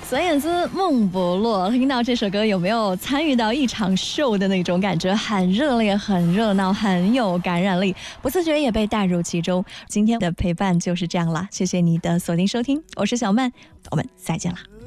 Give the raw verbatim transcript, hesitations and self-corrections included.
孙燕姿梦不落，听到这首歌有没有参与到一场秀的那种感觉？很热烈，很热闹，很有感染力，不自觉也被带入其中。今天的陪伴就是这样啦，谢谢你的锁定收听，我是小曼，我们再见啦。